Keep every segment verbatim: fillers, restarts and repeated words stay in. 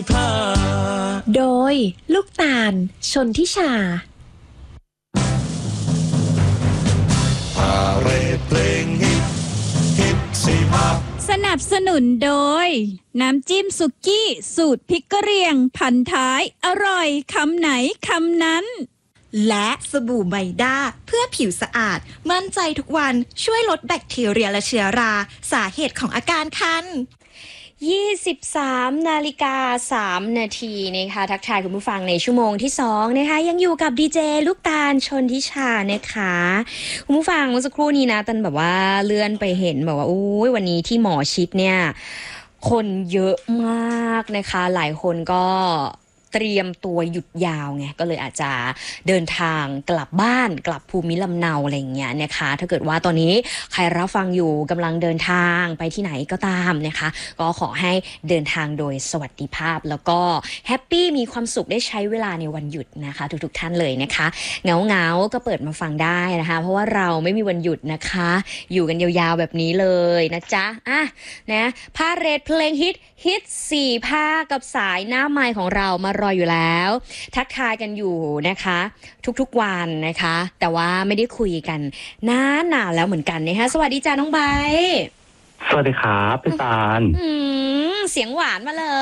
โดยลูกตาลชนทิชาพาเรดเพลงฮิตฮิตสีภาคสนับสนุนโดยน้ำจิ้มสุกี้สูตรพริกกะเหรี่ยงพันท้ายอร่อยคำไหนคำนั้นและสบู่ไมด้าเพื่อผิวสะอาดมั่นใจทุกวันช่วยลดแบคทีเรียและเชื้อราสาเหตุของอาการคันยี่สิบสามนาฬิกาสามนาทีนะคะทักทายคุณผู้ฟังในชั่วโมงที่สองนะคะยังอยู่กับดีเจลูกตาลชนทิชานะคะคุณผู้ฟังเมื่อสักครู่นี้นะตันแบบว่าเลื่อนไปเห็นแบบว่าโอ้ยวันนี้ที่หมอชิดเนี่ยคนเยอะมากนะคะหลายคนก็เตรียมตัวหยุดยาวไงก็เลยอาจจะเดินทางกลับบ้านกลับภูมิลำเนาอะไรอย่างเงี้ยนะคะถ้าเกิดว่าตอนนี้ใครรับฟังอยู่กำลังเดินทางไปที่ไหนก็ตามนะคะก็ขอให้เดินทางโดยสวัสดิภาพแล้วก็แฮปปี้มีความสุขได้ใช้เวลาในวันหยุดนะคะทุกๆท่านเลยนะคะเงาเงาก็เปิดมาฟังได้นะคะเพราะว่าเราไม่มีวันหยุดนะคะอยู่กันยาวๆแบบนี้เลยนะจ๊ะอ่ะนะพาเรดเพลงฮิตฮิตสี่ภาคกับสายหน้าไมค์ของเรามารออยู่แล้วทักทายกันอยู่นะคะทุกๆวันนะคะแต่ว่าไม่ได้คุยกันนานๆแล้วเหมือนกันนะคะสวัสดีจ้าน้องใบสวัสดีครับพี่ตาลอืมเสียงหวานมาเลย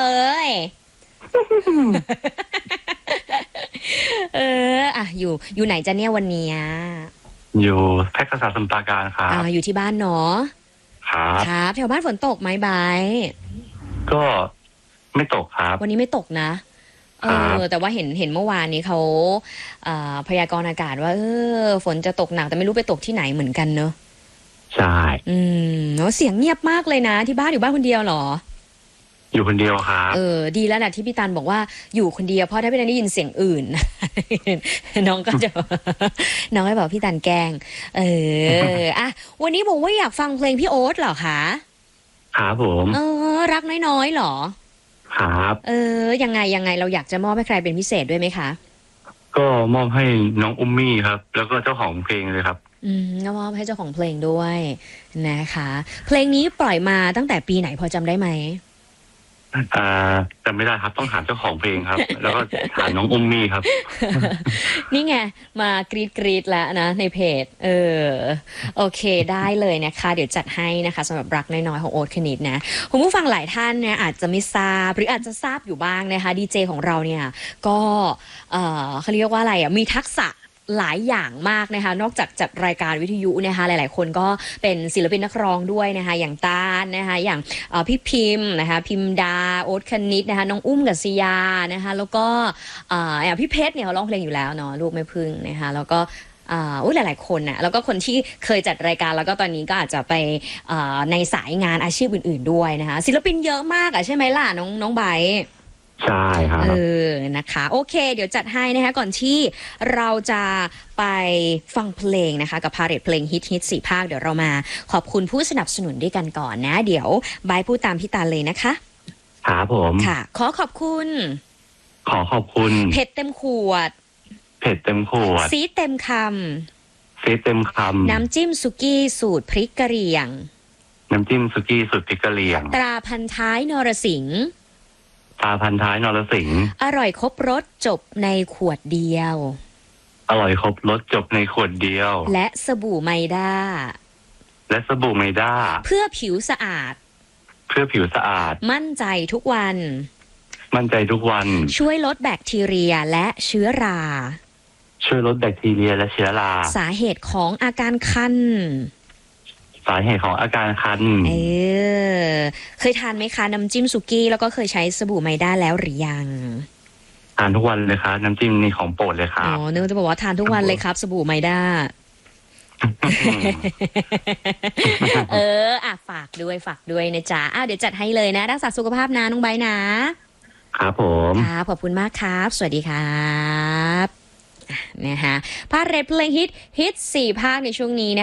เอออ่ะอยู่อยู่ไหนจ้าเนี่ยวันนี้อยู่แพร่กษาสมุทรปราการครับอ่าอยู่ที่บ้านเนาะครับครับแถวบ้านฝนตกไหมใบก็ไม่ตกครับวันนี้ไม่ตกนะเออแต่ว่าเห็นเห็นเมื่อวานนี้เขาพยากรณ์อากาศว่าเออฝนจะตกหนักแต่ไม่รู้ไปตกที่ไหนเหมือนกันเนอะใช่อืมเนาะเสียงเงียบมากเลยนะที่บ้านอยู่บ้านคนเดียวเหรออยู่คนเดียวครับเออดีแล้วนะที่พี่ตันบอกว่าอยู่คนเดียวเพราะถ้าพี่ตันได้ยินเสียงอื่น น้องก็จะ น้องให้บอกพี่ตันแกล้งเอออ่ะวันนี้บอกว่าอยากฟังเพลงพี่โอ๊ตเหรอคะครับผมเออรักน้อยๆเหรอครับเออยังไงยังไงเราอยากจะมอบให้ใครเป็นพิเศษด้วยไหมคะก็มอบให้น้องอุ้มมี่ครับแล้วก็เจ้าของเพลงเลยครับอืมก็มอบให้เจ้าของเพลงด้วยนะคะเพลงนี้ปล่อยมาตั้งแต่ปีไหนพอจำได้ไหมอ่าจำไม่ได้ครับต้องถามเจ้าของเพลงครับ แล้วก็ถามน้องอุ้มมี่ครับนี่ไงมากรีดกรีดแล้วนะในเพจเออโอเคได้เลยนะคะเดี๋ยวจัดให้นะคะสำหรับรักน้อยๆของโอ๊ตคณิตนะคุณผู้ฟังหลายท่านเนี่ยอาจจะไม่ทราบหรืออาจจะทราบอยู่บ้างนะคะดีเจของเราเนี่ยก็เออเขาเรียกว่าอะไรอ่ะมีทักษะหลายอย่างมากนะคะนอกจากจัดรายการวิทยุนะคะหลายๆคนก็เป็นศิลปินนักร้องด้วยนะคะอย่างตาลนะคะอย่างพี่พิมพ์นะคะพิมดาโอ๊ตคณิตนะคะน้องอุ้มกัศยานะคะแล้วก็อย่างพี่เพชรเนี่ยเขาร้องเพลงอยู่แล้วเนาะลูกไม่พึ่งนะคะแล้วก็อุ้ยหลายๆคนน่ะแล้วก็คนที่เคยจัดรายการแล้วก็ตอนนี้ก็อาจจะไปในสายงานอาชีพอื่นๆด้วยนะคะศิลปินเยอะมากอ่ะใช่ไหมล่ะน้องน้องใบใช่ครับเออนะคะโอเคเดี๋ยวจัดให้นะคะก่อนที่เราจะไปฟังเพลงนะคะกับพาเรดเพลงฮิตฮิตสี่ภาคเดี๋ยวเรามาขอบคุณผู้สนับสนุนด้วยกันก่อนนะเดี๋ยวบายพูดตามพี่ตาเลยนะคะครับผมค่ะขอขอบคุณขอขอบคุณเผ็ดเต็มขวดเผ็ดเต็มขวดซีเต็มคำซีเต็มคำน้ำจิ้มสุกี้สูตรพริกกะเหรี่ยงน้ำจิ้มสุกี้สูตรพริกกะเหรี่ยงตราพันท้ายนรสิงห์ตาพันท้ายนรสิงห์อร่อยครบรสจบในขวดเดียวอร่อยครบรสจบในขวดเดียวและสบู่ไมด้าและสบู่ไมด้าเพื่อผิวสะอาดเพื่อผิวสะอาดมั่นใจทุกวันมั่นใจทุกวันช่วยลดแบคทีเรียและเชื้อราช่วยลดแบคทีเรียและเชื้อราสาเหตุของอาการคันสาเหตุของอาการคันเออเคยทานไหมคะน้ำจิ้มสุกี้แล้วก็เคยใช้สบู่ไมด้าแล้วหรือยังทานทุกวันเลยครับน้ำจิ้มนี่ของโปรดเลยครับอ๋อนึกจะบอกว่าทานทุกวันเลยครับสบู่ไมด้าเอออ่ะฝากด้วยฝากด้วยนะจ๊ะอ้าวเดี๋ยวจัดให้เลยนะรักษาสุขภาพนะน้องใบนะครับผมครับขอบคุณมากครับสวัสดีครับนะคะพาเรดเพลงฮิตฮิตสี่ภาคในช่วงนี้นะ